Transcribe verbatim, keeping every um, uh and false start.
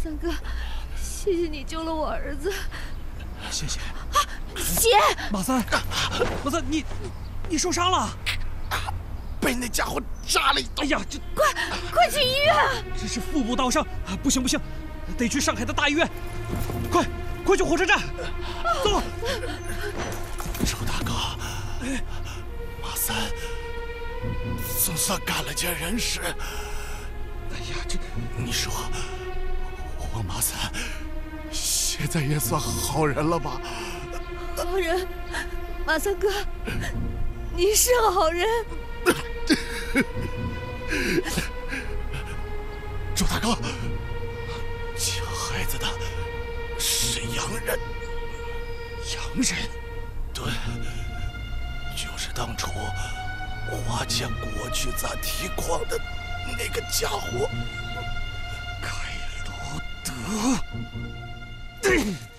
三哥，谢谢你救了我儿子。 谢谢。 啊，血！ 马三，马三，你你受伤了？ 被那家伙扎了一刀。 哎呀，这快快去医院！ 这是腹部刀伤，不行不行，得去上海的大医院。快快去火车站，走。 周大哥，马三总算干了件人事。 哎呀，这你说，我马三现在也算好人了吧？ 好人，马三哥，你是好人。 周大哥，抢孩子的是洋人。 洋人？ 对，就是当初花钱过去砸提矿的那个家伙， 凯罗德。